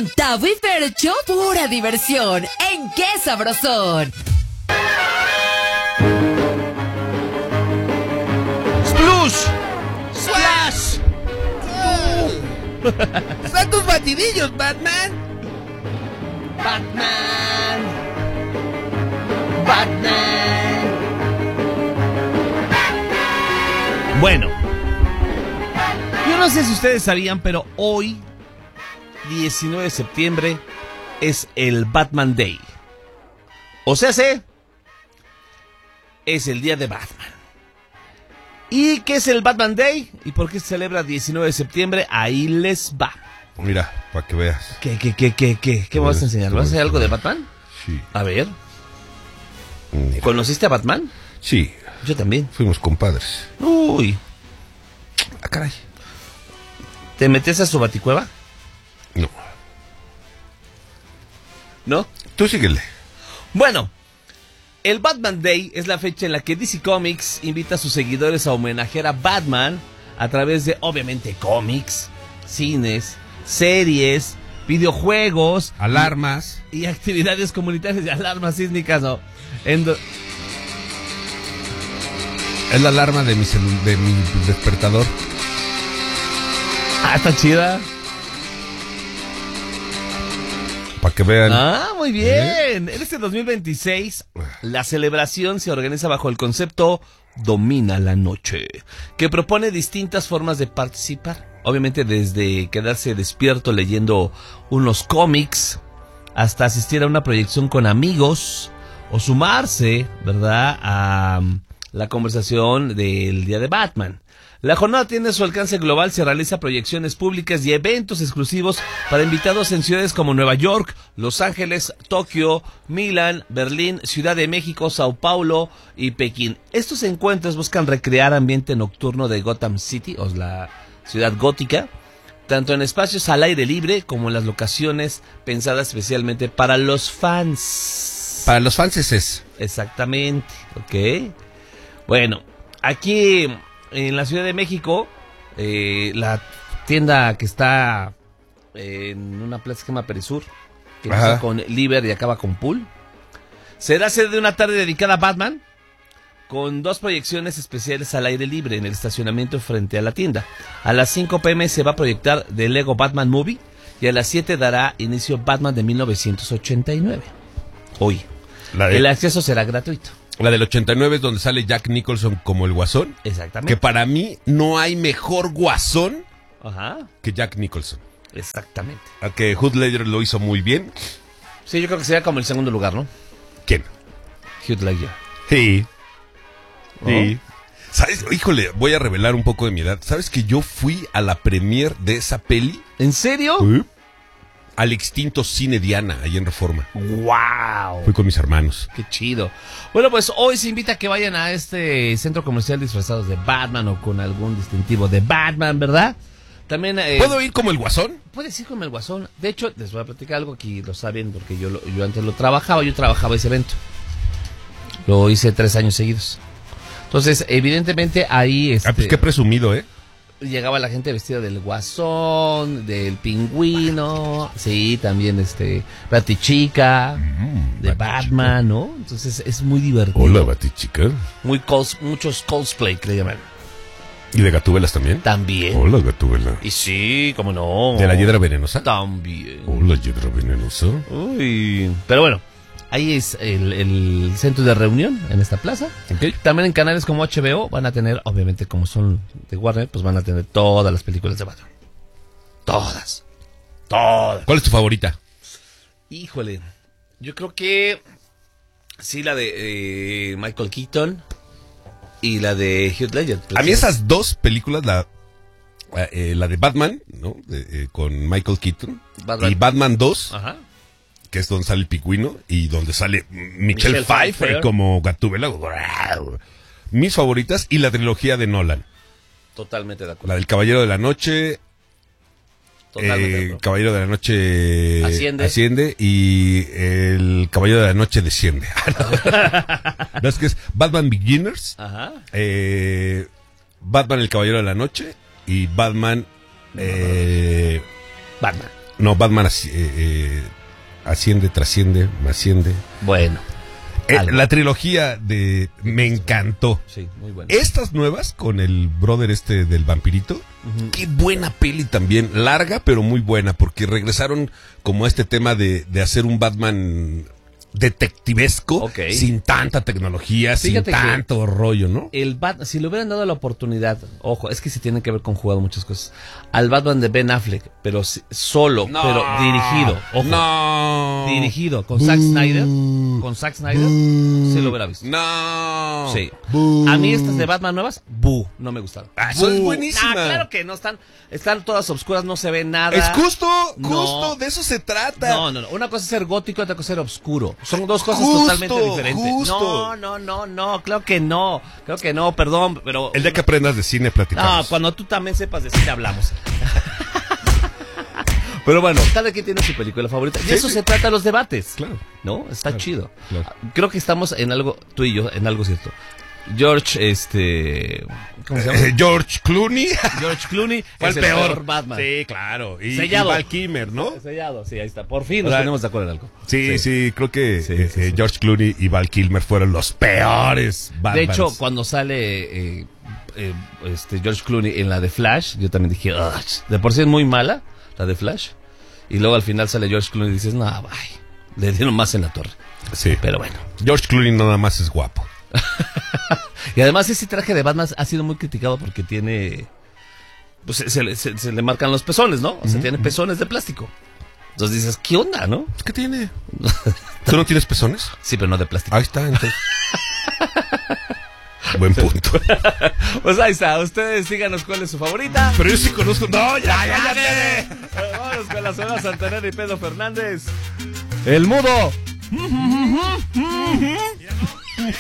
Con Tavo y Fercho, pura diversión. ¿En qué sabrosón? ¡Splush! ¡Splash! ¡Son tus batidillos, Batman! ¡Batman! ¡Batman! Bueno, yo no sé si ustedes sabían, pero hoy, 19 de septiembre, es el Batman Day. O sea, es el día de Batman. ¿Y qué es el Batman Day? ¿Y por qué se celebra 19 de septiembre? Ahí les va. Mira, para que veas. ¿Qué me vas a enseñar? ¿Vas a hacer algo de Batman? Sí. A ver. Mira. ¿Conociste a Batman? Sí. Yo también. Fuimos compadres. Uy. Ah, caray. ¿Te metes a su baticueva? No. ¿No? Tú síguele. Bueno, el Batman Day es la fecha en la que DC Comics invita a sus seguidores a homenajear a Batman a través de, obviamente, cómics, cines, series, videojuegos, Alarmas. y actividades comunitarias de alarmas sísmicas. ¿No? Es la alarma de mi despertador. Ah, está chida. Para que vean. Ah, muy bien. En este 2026, la celebración se organiza bajo el concepto Domina la Noche, que propone distintas formas de participar. Obviamente desde quedarse despierto leyendo unos cómics hasta asistir a una proyección con amigos o sumarse, ¿verdad?, a la conversación del Día de Batman. La jornada tiene su alcance global, se realiza proyecciones públicas y eventos exclusivos para invitados en ciudades como Nueva York, Los Ángeles, Tokio, Milán, Berlín, Ciudad de México, Sao Paulo y Pekín. Estos encuentros buscan recrear ambiente nocturno de Gotham City, o la ciudad gótica, tanto en espacios al aire libre como en las locaciones pensadas especialmente para los fans. Para los fans es. Exactamente, ok. Bueno, aquí en la Ciudad de México, la tienda que está en una plaza que se llama Perisur, que empieza con Liber y acaba con Pool, será sede de una tarde dedicada a Batman, con 2 proyecciones especiales al aire libre en el estacionamiento frente a la tienda. A las 5 p.m. se va a proyectar The Lego Batman Movie y a las 7 dará inicio Batman de 1989. Hoy. El acceso será gratuito. La del 89 es donde sale Jack Nicholson como el Guasón. Exactamente. Que para mí no hay mejor Guasón Ajá. que Jack Nicholson. Exactamente. A que Heath Ledger lo hizo muy bien. Sí, yo creo que sería como el segundo lugar, ¿no? ¿Quién? Heath Ledger. Sí. Sí. ¿Oh? ¿Sabes? Híjole, voy a revelar un poco de mi edad. ¿Sabes que yo fui a la premier de esa peli? ¿En serio? Al extinto Cine Diana, ahí en Reforma. ¡Wow! Fui con mis hermanos. ¡Qué chido! Bueno, pues hoy se invita a que vayan a este centro comercial disfrazados de Batman o con algún distintivo de Batman, ¿verdad? También... ¿Puedo ir como el Guasón? Puedes ir como el Guasón. De hecho, les voy a platicar algo que lo saben porque yo antes lo trabajaba. Yo trabajaba ese evento. Lo hice 3 años seguidos. Entonces, evidentemente, ahí... pues qué presumido, ¿eh? Llegaba la gente vestida del Guasón, del Pingüino, sí, también Batichica, de Batman, ¿no? Entonces es muy divertido. Hola, Batichica. Muchos cosplay que le llaman. ¿Y de Gatúbelas también? También. Hola, Gatúbela. Y sí, cómo no. ¿De la Hiedra Venenosa? También. Hola, Hiedra Venenosa. Uy. Pero bueno, ahí es el centro de reunión en esta plaza. Okay. También en canales como HBO van a tener, obviamente como son de Warner, pues van a tener todas las películas de Batman. Todas. ¿Cuál es tu favorita? Híjole, yo creo que sí, la de Michael Keaton y la de Heath Ledger. A mí esas 2 películas, la de Batman, ¿no? Con Michael Keaton, y Batman 2, Ajá. que es donde sale el Pingüino y donde sale Michelle Pfeiffer como Gatúbela. Mis favoritas, y la trilogía de Nolan. Totalmente de acuerdo. La del Caballero de la Noche. Totalmente de acuerdo. Caballero de la Noche Asciende y el Caballero de la Noche desciende. No, es que es Batman Beginners, Ajá. Batman el Caballero de la Noche y Batman Batman. No, Batman asciende, trasciende, asciende. Bueno. La trilogía me encantó. Sí, muy buena. Estas nuevas con el brother del vampirito, qué buena peli también, larga pero muy buena, porque regresaron como a este tema de hacer un Batman detectivesco, sin tanta tecnología, Fíjate sin tanto rollo, ¿no? Si le hubieran dado la oportunidad, ojo, es que se tiene que ver conjugado muchas cosas, al Batman de Ben Affleck, pero solo, pero dirigido, ojo, dirigido, con Zack Snyder, se lo hubiera visto. No. Sí. A mí estas de Batman nuevas, no me gustaron. Son buenísimas. Claro que no están todas obscuras, no se ve nada. Es justo, de eso se trata. No. Una cosa es ser gótico, otra cosa es ser obscuro. Son dos cosas totalmente diferentes. No, claro que no, perdón, pero... El día que aprendas de cine platicamos. No, cuando tú también sepas de cine hablamos. Pero bueno, cada quien tiene su película favorita. Y eso se trata los debates. Claro. ¿No? Está chido. Claro. Creo que estamos en algo, tú y yo, en algo cierto. George, ¿cómo se llama? George Clooney fue el peor Batman. Sí, claro. Y sellado. Y Val Kilmer, ¿no? Sellado, sí, ahí está. Por fin nos ponemos de acuerdo en algo. Sí, creo que George Clooney y Val Kilmer fueron los peores Batmans. De hecho, cuando sale George Clooney en la de Flash, yo también dije, de por sí es muy mala la de Flash. Y luego al final sale George Clooney y dices, no, le dieron más en la torre. Sí. Pero bueno. George Clooney nada más es guapo. Y además ese traje de Batman ha sido muy criticado porque tiene, pues se le marcan los pezones, ¿no? O sea, tiene pezones de plástico. Entonces dices, ¿qué onda, no? ¿Qué tiene? ¿Tú no tienes pezones? Sí, pero no de plástico. Ahí está, entonces. Buen punto. Pues ahí está, ustedes díganos cuál es su favorita. Pero yo sí conozco. No, ya. Vámonos con la señora Santanera y Pedro Fernández. El mudo.